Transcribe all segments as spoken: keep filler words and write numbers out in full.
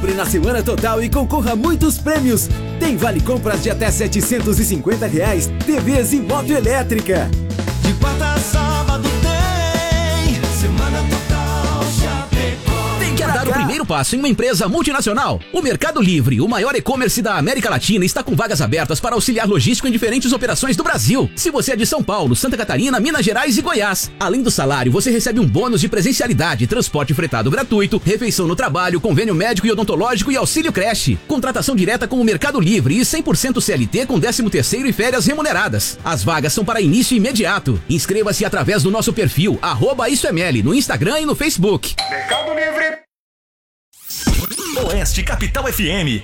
Compre na Semana Total e concorra a muitos prêmios. Tem vale compras de até setecentos e cinquenta reais, T Vs e moto elétrica. De quarta a sábado tem Semana Total Chapecó. Tem que dar o primeiro passo em uma empresa multinacional. O Mercado Livre, o maior e-commerce da América Latina, está com vagas abertas para auxiliar logístico em diferentes operações do Brasil. Se você é de São Paulo, Santa Catarina, Minas Gerais e Goiás, além do salário, você recebe um bônus de presencialidade, transporte fretado gratuito, refeição no trabalho, convênio médico e odontológico e auxílio creche. Contratação direta com o Mercado Livre e cem por cento C L T com décimo terceiro e férias remuneradas. As vagas são para início imediato. Inscreva-se através do nosso perfil, arroba Isso é Meli, no Instagram e no Facebook. Mercado Livre. Oeste Capital F M.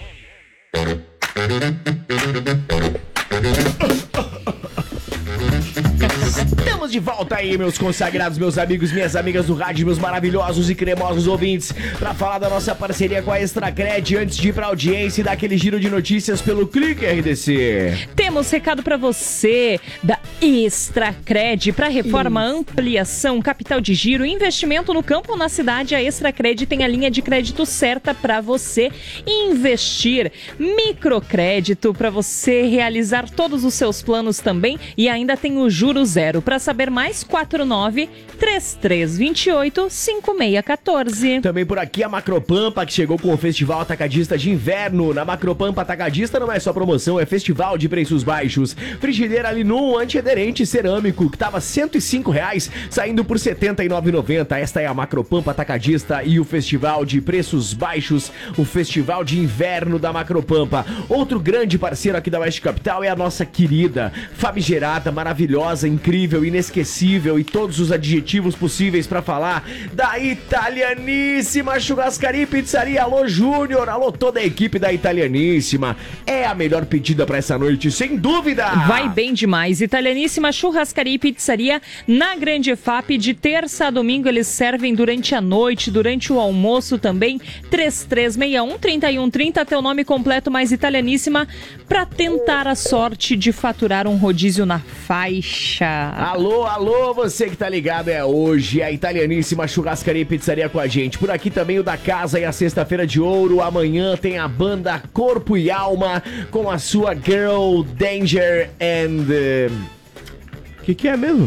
Estamos de volta aí, meus consagrados, meus amigos, minhas amigas do rádio, meus maravilhosos e cremosos ouvintes, para falar da nossa parceria com a Extracred, antes de ir pra audiência e dar aquele giro de notícias pelo Clique R D C. Temos recado para você da Extracred para reforma, hum. ampliação, capital de giro, investimento no campo ou na cidade. A Extracred tem a linha de crédito certa para você investir. Microcrédito para você realizar todos os seus planos também, e ainda tem o juro zero. Para saber mais, quatro nove três três dois oito cinco seis um quatro. Também por aqui a Macropampa, que chegou com o Festival Atacadista de Inverno. Na Macropampa Atacadista não é só promoção, é festival de preços baixos. Frigideira Linum antiaderente cerâmico, que estava cento e cinco reais, saindo por setenta e nove reais e noventa centavos. Esta é a Macropampa Atacadista e o Festival de Preços Baixos, o Festival de Inverno da Macropampa. Outro grande parceiro aqui da Oeste Capital é a nossa querida, famigerada, maravilhosa, incrível, inesquecível e todos os adjetivos possíveis para falar da Italianíssima Churrascaria e Pizzaria. Alô, Júnior, alô, toda a equipe da Italianíssima. É a melhor pedida para essa noite, sem dúvida. Vai bem demais. Italianíssima Churrascaria e Pizzaria na Grande E F A P, de terça a domingo. Eles servem durante a noite, durante o almoço também. Três três seis um, três um três zero, teu nome completo mais Italianíssima, para tentar a sorte de faturar um rodízio na faixa. Alô, alô, você que tá ligado, é hoje a Italianíssima Churrascaria e Pizzaria com a gente. Por aqui também o da Casa e a Sexta-feira de Ouro. Amanhã tem a banda Corpo e Alma com a sua Girl Danger and... O uh... que que é mesmo?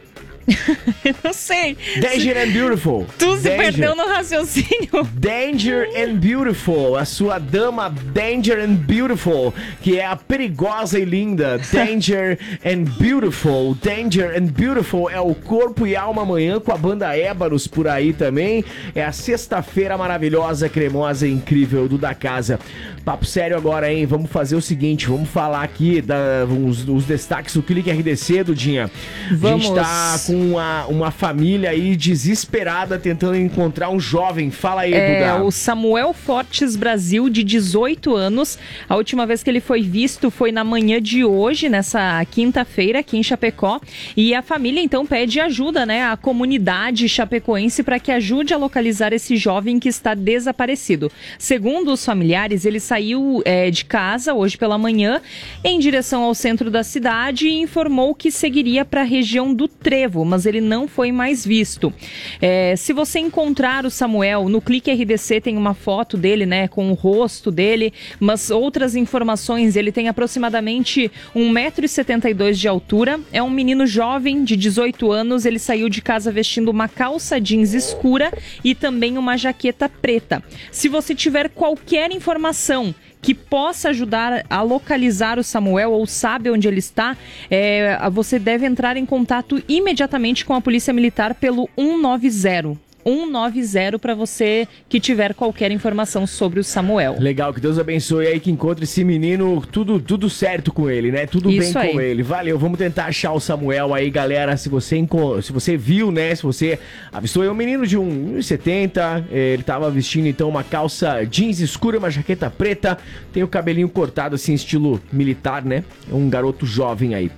Não sei. Danger and Beautiful. Tu se Danger. perdeu no raciocínio. Danger and Beautiful. A sua dama Danger and Beautiful, que é a perigosa e linda. Danger and Beautiful. Danger and Beautiful é o Corpo e Alma amanhã, com a banda Ébaros por aí também. É a sexta-feira maravilhosa, cremosa e incrível do Da Casa. Papo sério agora, hein? Vamos fazer o seguinte, vamos falar aqui da, os, os destaques do Clique R D C, Dudinha. Vamos. A gente tá com uma, uma família aí desesperada tentando encontrar um jovem. Fala aí, É, Duda. o Samuel Fortes Brasil, de dezoito anos. A última vez que ele foi visto foi na manhã de hoje, nessa quinta-feira, aqui em Chapecó. E a família, então, pede ajuda, né, à comunidade chapecoense para que ajude a localizar esse jovem que está desaparecido. Segundo os familiares, ele saiu é, de casa hoje pela manhã em direção ao centro da cidade e informou que seguiria para a região do Trevo, mas ele não foi mais visto. É, se você encontrar o Samuel, no Clique R D C tem uma foto dele, né, com o rosto dele, mas outras informações, ele tem aproximadamente um metro e setenta e dois de altura, é um menino jovem de dezoito anos, ele saiu de casa vestindo uma calça jeans escura e também uma jaqueta preta. Se você tiver qualquer informação que possa ajudar a localizar o Samuel ou sabe onde ele está, é, você deve entrar em contato imediatamente com a Polícia Militar pelo um nove zero. um nove zero para você que tiver qualquer informação sobre o Samuel. Legal, que Deus abençoe aí, que encontre esse menino, tudo, tudo certo com ele, né? Tudo Isso bem aí. com ele. Valeu, vamos tentar achar o Samuel aí, galera. Se você, enco... se você viu, né? Se você avistou, é um menino de um metro e setenta, ele tava vestindo então uma calça jeans escura, uma jaqueta preta, tem o cabelinho cortado assim, estilo militar, né? É um garoto jovem aí.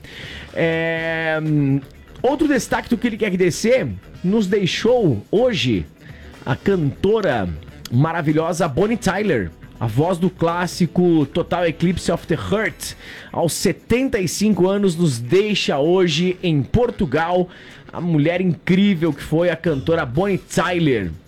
É... Outro destaque do Clique R D C, nos deixou hoje a cantora maravilhosa Bonnie Tyler, a voz do clássico Total Eclipse of the Heart. Aos setenta e cinco anos nos deixa hoje em Portugal a mulher incrível que foi a cantora Bonnie Tyler.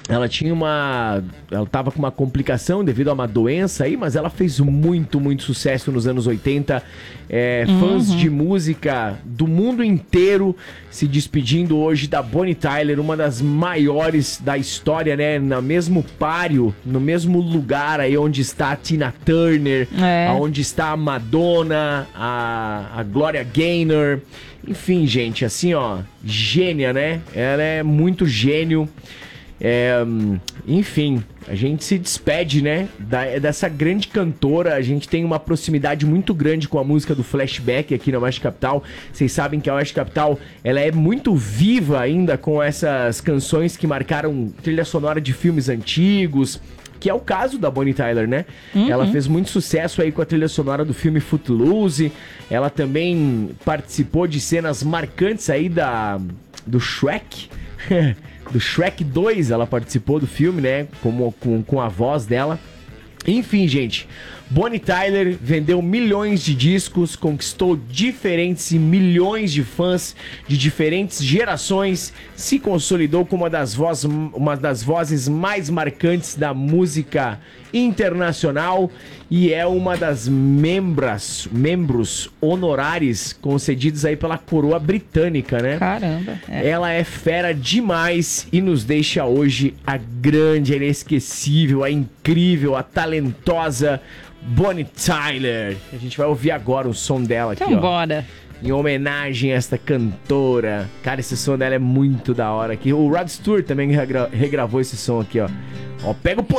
Ela tinha uma... Ela tava com uma complicação devido a uma doença aí, mas ela fez muito, muito sucesso nos anos oitenta. É, fãs Uhum. de música do mundo inteiro se despedindo hoje da Bonnie Tyler, uma das maiores da história, né? No mesmo páreo, no mesmo lugar aí onde está a Tina Turner, É. onde está a Madonna, a, a Gloria Gaynor. Enfim, gente, assim, ó, gênia, né? Ela é muito gênio. É, hum, enfim, a gente se despede, né, da, dessa grande cantora. A gente tem uma proximidade muito grande com a música do Flashback aqui na Oeste Capital. Vocês sabem que a Oeste Capital, ela é muito viva ainda com essas canções que marcaram trilha sonora de filmes antigos, que é o caso da Bonnie Tyler, né? Uhum. Ela fez muito sucesso aí com a trilha sonora do filme Footloose. Ela também participou de cenas marcantes aí da, do Shrek. Do Shrek dois, ela participou do filme, né? Com, com, com a voz dela. Enfim, gente, Bonnie Tyler vendeu milhões de discos, conquistou diferentes e milhões de fãs de diferentes gerações, se consolidou como uma das, voz, uma das vozes mais marcantes da música internacional e é uma das membras, membros honorários concedidos aí pela coroa britânica, né? Caramba. É. Ela é fera demais e nos deixa hoje a grande, a inesquecível, a incrível, a talentosa Bonnie Tyler. A gente vai ouvir agora o som dela aqui, Então ó. bora. Em homenagem a esta cantora. Cara, esse som dela é muito da hora aqui. O Rod Stewart também regra- regravou esse som aqui, ó. Ó, pega o